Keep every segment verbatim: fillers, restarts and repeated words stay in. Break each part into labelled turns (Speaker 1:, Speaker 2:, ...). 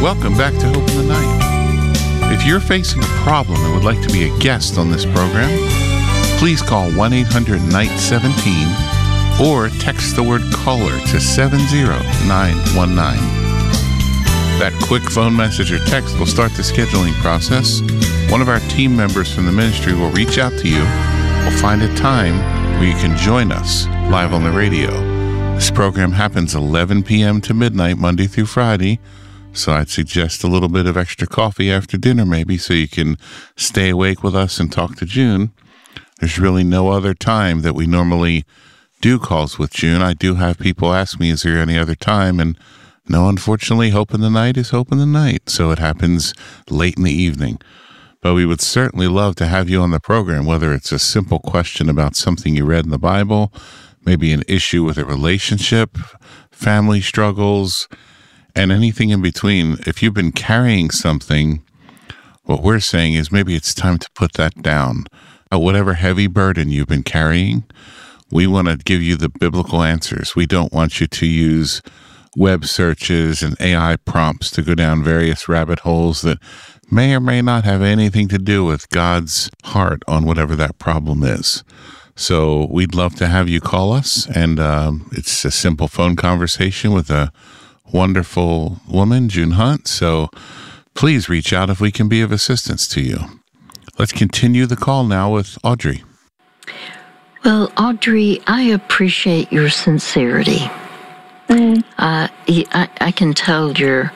Speaker 1: Welcome back to Hope in the Night. If you're facing a problem and would like to be a guest on this program, please call one eight hundred N I G H T seventeen or text the word caller to seven zero nine one nine. That quick phone message or text will start the scheduling process. One of our team members from the ministry will reach out to you. We'll find a time where you can join us live on the radio. This program happens eleven p.m. to midnight, Monday through Friday, so I'd suggest a little bit of extra coffee after dinner maybe so you can stay awake with us and talk to June. There's really no other time that we normally do calls with June. I do have people ask me, is there any other time? And no, unfortunately, Hope in the Night is Hope in the Night, so it happens late in the evening. But we would certainly love to have you on the program, whether it's a simple question about something you read in the Bible, maybe an issue with a relationship, family struggles, and anything in between. If you've been carrying something, what we're saying is maybe it's time to put that down. Uh, whatever heavy burden you've been carrying, we want to give you the biblical answers. We don't want you to use web searches and A I prompts to go down various rabbit holes that may or may not have anything to do with God's heart on whatever that problem is. So we'd love to have you call us, and um, it's a simple phone conversation with a wonderful woman, June Hunt. So please reach out if we can be of assistance to you. Let's continue the call now with Audrey.
Speaker 2: Well, Audrey, I appreciate your sincerity. Mm. Uh, I, I can tell your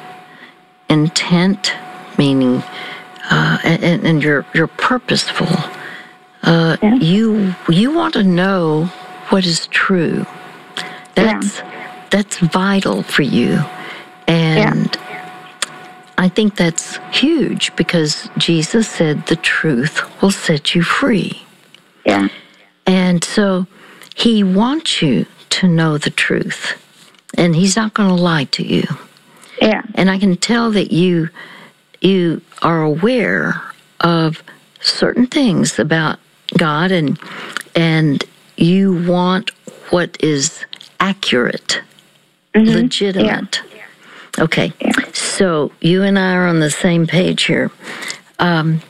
Speaker 2: intent, meaning, uh, and, and you're you're purposeful. Uh, yeah. You you want to know what is true. That's yeah. that's vital for you, and yeah. I think that's huge because Jesus said the truth will set you free.
Speaker 3: Yeah,
Speaker 2: and so He wants you to know the truth, and He's not going to lie to you.
Speaker 3: Yeah,
Speaker 2: and I can tell that you you are aware of certain things about God, and and you want what is accurate, mm-hmm. legitimate. Yeah. Okay, yeah. So you and I are on the same page here. Um,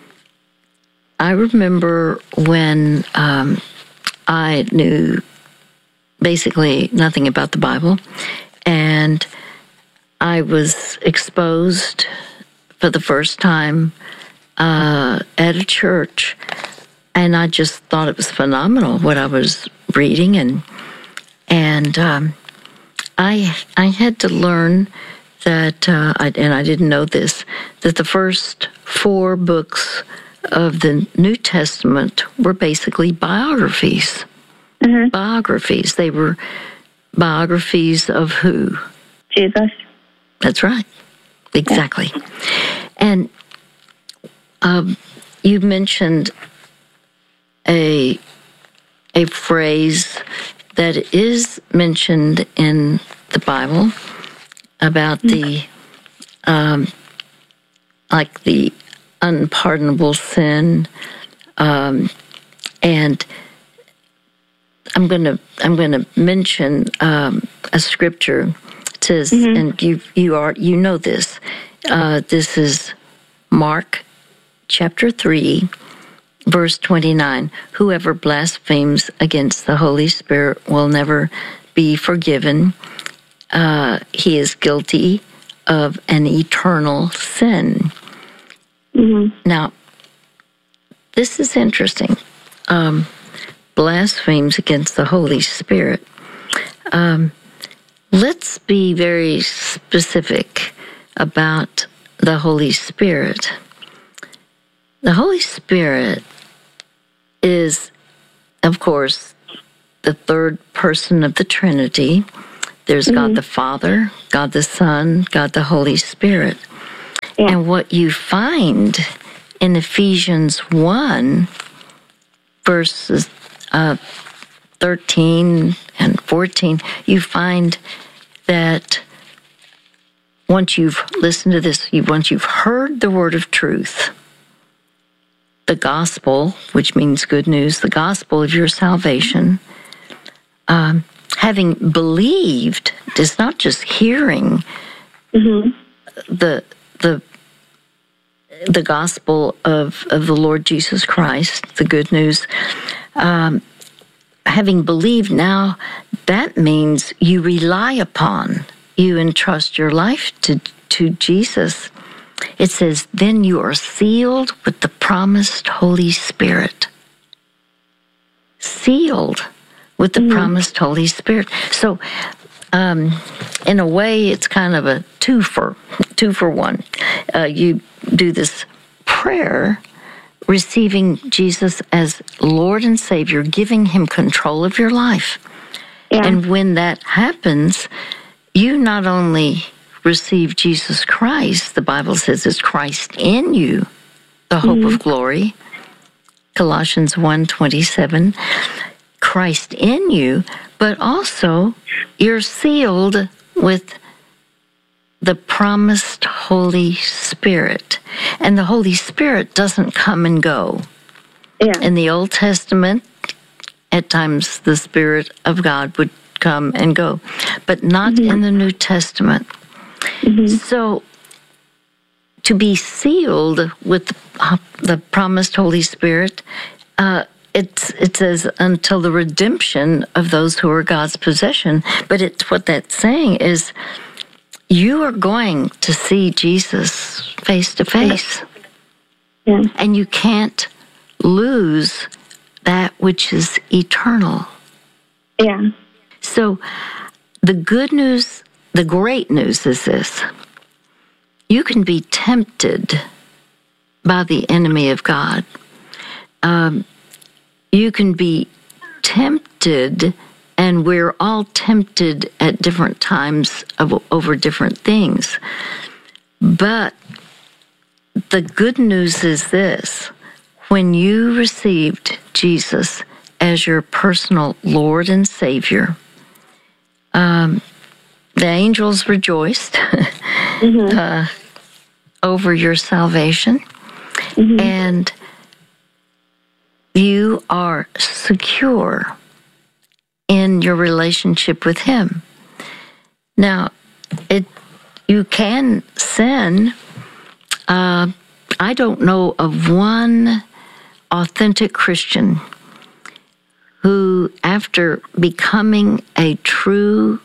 Speaker 2: I remember when um, I knew basically nothing about the Bible, and I was exposed for the first time uh, at a church. And I just thought it was phenomenal what I was reading, and and um, I I had to learn that, uh, I, and I didn't know this, that the first four books of the New Testament were basically biographies. Mm-hmm. Biographies. They were biographies of who?
Speaker 3: Jesus.
Speaker 2: That's right. Exactly. Yeah. And um, you mentioned a a phrase that is mentioned in the Bible about the um, like the unpardonable sin, um, and I'm gonna I'm gonna mention um, a scripture. It says, mm-hmm. and you you are you know this. Uh, this is Mark chapter three. Verse twenty-nine, whoever blasphemes against the Holy Spirit will never be forgiven. Uh, he is guilty of an eternal sin. Mm-hmm. Now, this is interesting. Um, blasphemes against the Holy Spirit. Um, let's be very specific about the Holy Spirit. The Holy Spirit is, of course, the third person of the Trinity. There's mm-hmm. God the Father, God the Son, God the Holy Spirit. Yeah. And what you find in Ephesians one, verses uh, thirteen and fourteen, you find that once you've listened to this, you, once you've heard the word of truth, the gospel, which means good news, the gospel of your salvation, um, having believed is not just hearing mm-hmm. the the the gospel of, of the Lord Jesus Christ, the good news, um, having believed now, that means you rely upon, you entrust your life to, to Jesus. It says, then you are sealed with the promised Holy Spirit. Sealed with the mm-hmm. promised Holy Spirit. So, um, in a way, it's kind of a two for, two for one. Uh, you do this prayer, receiving Jesus as Lord and Savior, giving him control of your life. Yeah. And when that happens, you not only receive Jesus Christ, the Bible says it's Christ in you, the hope mm-hmm. of glory, Colossians one twenty-seven, Christ in you, but also you're sealed with the promised Holy Spirit. And the Holy Spirit doesn't come and go. Yeah. In the Old Testament, at times the Spirit of God would come and go, but not mm-hmm. in the New Testament. Mm-hmm. So to be sealed with the, uh, the promised Holy Spirit, uh, It's, it says, until the redemption of those who are God's possession. But it's what that's saying is, you are going to see Jesus face to face. Yeah. And you can't lose that which is eternal.
Speaker 3: Yeah.
Speaker 2: So the good news, the great news is this. You can be tempted by the enemy of God. Um, You can be tempted, and we're all tempted at different times of, over different things. But the good news is this. When you received Jesus as your personal Lord and Savior, um, the angels rejoiced mm-hmm. uh, over your salvation. Mm-hmm. And you are secure in your relationship with him. Now, it you can sin. Uh, I don't know of one authentic Christian who, after becoming a true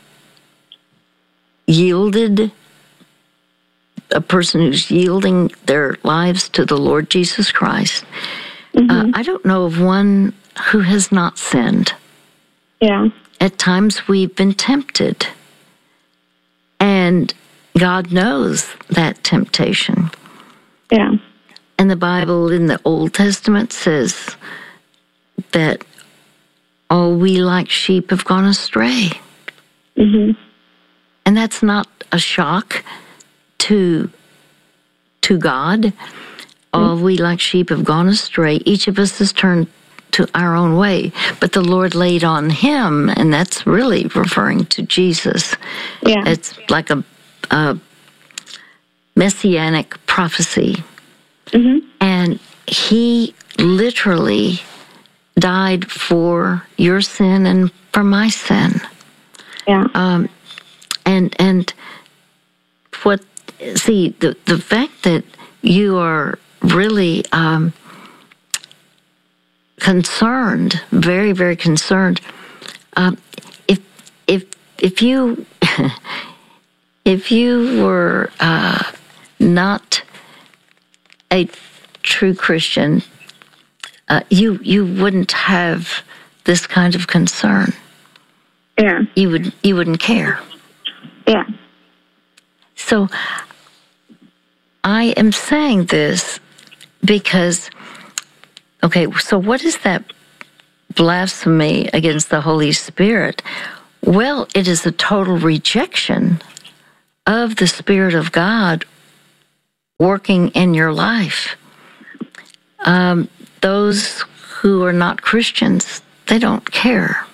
Speaker 2: yielded, a person who's yielding their lives to the Lord Jesus Christ, Mm-hmm. Uh, I don't know of one who has not sinned.
Speaker 3: Yeah.
Speaker 2: At times we've been tempted. And God knows that temptation.
Speaker 3: Yeah.
Speaker 2: And the Bible in the Old Testament says that all we like sheep have gone astray. Mm-hmm. And that's not a shock to, to God. All we like sheep have gone astray. Each of us has turned to our own way. But the Lord laid on him, and that's really referring to Jesus.
Speaker 3: Yeah.
Speaker 2: It's like a, a messianic prophecy. Mm-hmm. And he literally died for your sin and for my sin.
Speaker 3: Yeah.
Speaker 2: Um, and, and what, see, the, the fact that you are really um, concerned, very, very concerned. Um, if if if you if you were uh, not a true Christian, uh, you you wouldn't have this kind of concern.
Speaker 3: Yeah,
Speaker 2: you would you wouldn't care.
Speaker 3: Yeah.
Speaker 2: So I am saying this because, okay, so what is that blasphemy against the Holy Spirit? Well, it is a total rejection of the Spirit of God working in your life. Um, those who are not Christians, they don't care.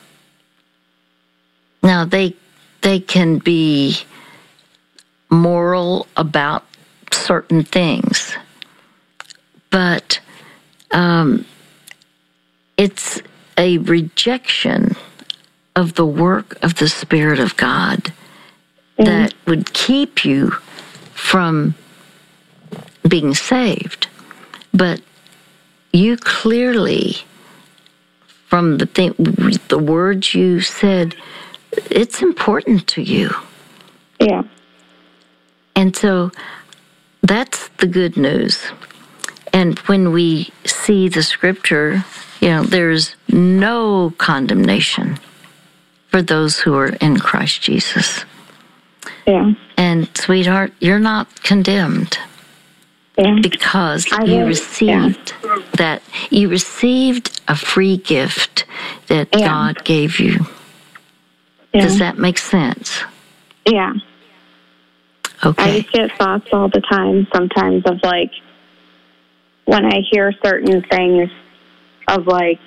Speaker 2: Now, they they can be moral about certain things, but um, it's a rejection of the work of the Spirit of God mm. that would keep you from being saved. But you clearly, from the thing, the words you said, it's important to you.
Speaker 3: Yeah.
Speaker 2: And so that's the good news. And when we see the scripture, you know, there's no condemnation for those who are in Christ Jesus.
Speaker 3: Yeah.
Speaker 2: And sweetheart, you're not condemned.
Speaker 3: Yeah.
Speaker 2: Because
Speaker 3: I
Speaker 2: you
Speaker 3: will,
Speaker 2: received
Speaker 3: yeah.
Speaker 2: that, you received a free gift that
Speaker 3: Yeah.
Speaker 2: God gave you.
Speaker 3: Yeah.
Speaker 2: Does that make sense?
Speaker 3: Yeah. I
Speaker 2: Okay.
Speaker 3: just get thoughts all the time sometimes of like, when I hear certain things of like,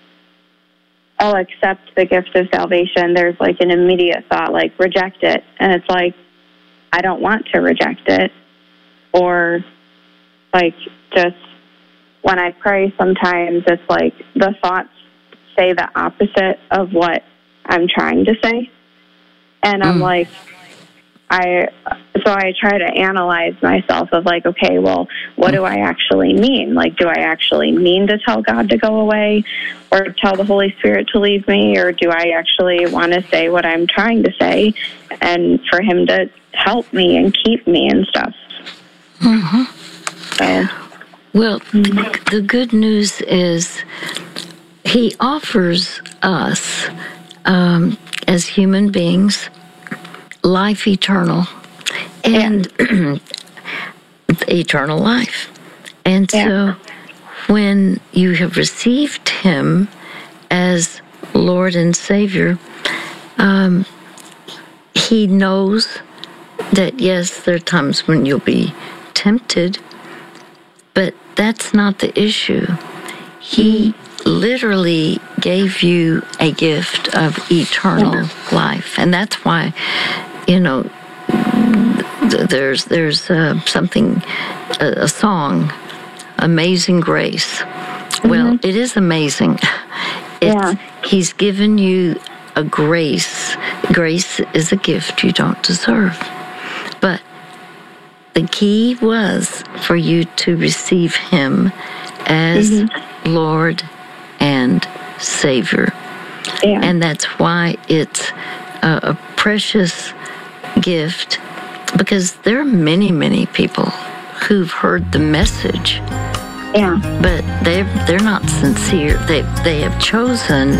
Speaker 3: I'll accept the gift of salvation, there's like an immediate thought like, reject it. And it's like, I don't want to reject it. Or like, just when I pray sometimes, it's like the thoughts say the opposite of what I'm trying to say. And I'm
Speaker 2: Mm.
Speaker 3: like, I, so I try to analyze myself of like, okay, well, what do I actually mean? Like, do I actually mean to tell God to go away or tell the Holy Spirit to leave me? Or do I actually want to say what I'm trying to say and for him to help me and keep me and stuff?
Speaker 2: Mm-hmm.
Speaker 3: So,
Speaker 2: Well, the, the good news is he offers us, um, as human beings, life eternal and eternal life. And
Speaker 3: Yeah.
Speaker 2: so when you have received him as Lord and Savior, um, he knows that, yes, there are times when you'll be tempted, but that's not the issue. He literally gave you a gift of eternal life. And that's why, you know, th- there's there's uh, something, a, a song, Amazing Grace. Well, it is amazing. It's,
Speaker 3: Yeah.
Speaker 2: He's given you a grace. Grace is a gift you don't deserve. But the key was for you to receive him as
Speaker 3: Mm-hmm.
Speaker 2: Lord and Savior.
Speaker 3: yeah.
Speaker 2: And that's why it's a, a precious gift, because there are many, many people who've heard the message,
Speaker 3: yeah.
Speaker 2: but they're, they're not sincere. They, they have chosen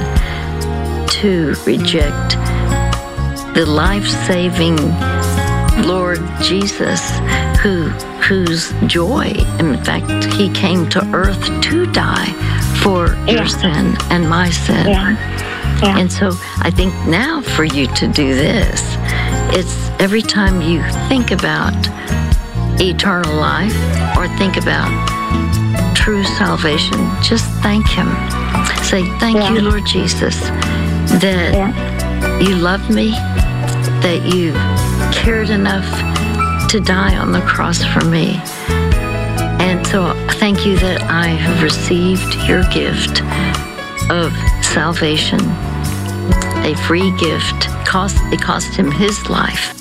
Speaker 2: to reject the life-saving Lord Jesus, who whose joy, in fact, he came to earth to die for
Speaker 3: Yeah.
Speaker 2: your sin and my sin.
Speaker 3: Yeah. Yeah.
Speaker 2: And so I think now for you to do this, it's every time you think about eternal life or think about true salvation, just thank him. Say, thank
Speaker 3: Yeah.
Speaker 2: you, Lord Jesus, that
Speaker 3: Yeah.
Speaker 2: you love me, that you cared enough to die on the cross for me. And so thank you that I have received your gift of salvation, a free gift. Cost, it cost him his life.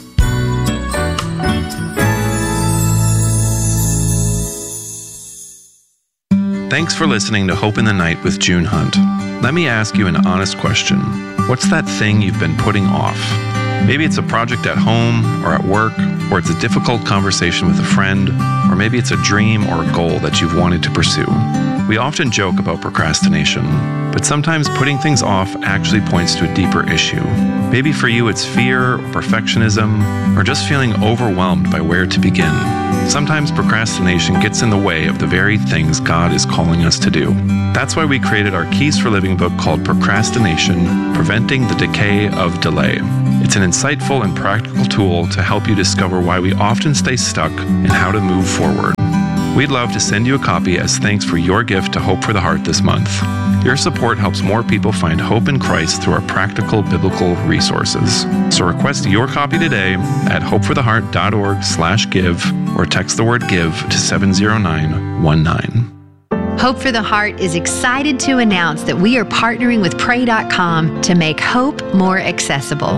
Speaker 4: Thanks for listening to Hope in the Night with June Hunt. Let me ask you an honest question. What's that thing you've been putting off? Maybe it's a project at home or at work, or it's a difficult conversation with a friend, or maybe it's a dream or a goal that you've wanted to pursue. We often joke about procrastination, but sometimes putting things off actually points to a deeper issue. Maybe for you it's fear or perfectionism, or just feeling overwhelmed by where to begin. Sometimes procrastination gets in the way of the very things God is calling us to do. That's why we created our Keys for Living book called Procrastination: Preventing the Decay of Delay. It's an insightful and practical tool to help you discover why we often stay stuck and how to move forward. We'd love to send you a copy as thanks for your gift to Hope for the Heart this month. Your support helps more people find hope in Christ through our practical biblical resources. So request your copy today at hopefortheheart.org slash give or text the word give to seven zero nine one nine.
Speaker 5: Hope for the Heart is excited to announce that we are partnering with Pray dot com to make hope more accessible.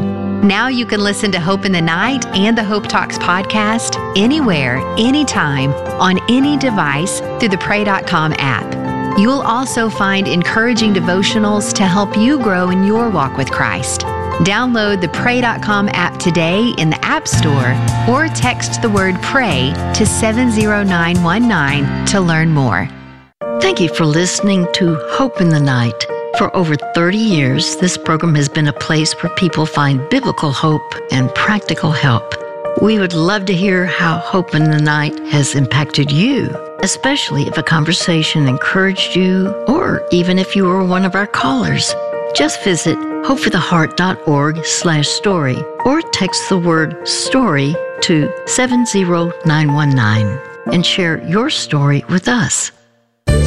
Speaker 5: Now you can listen to Hope in the Night and the Hope Talks podcast anywhere, anytime, on any device through the pray dot com app. You'll also find encouraging devotionals to help you grow in your walk with Christ. Download the pray dot com app today in the App Store or text the word PRAY to seven zero nine one nine to learn more.
Speaker 2: Thank you for listening to Hope in the Night. For over thirty years, this program has been a place where people find biblical hope and practical help. We would love to hear how Hope in the Night has impacted you, especially if a conversation encouraged you, or even if you were one of our callers. Just visit hope for the heart dot org slash story or text the word STORY to seven zero nine one nine and share your story with us.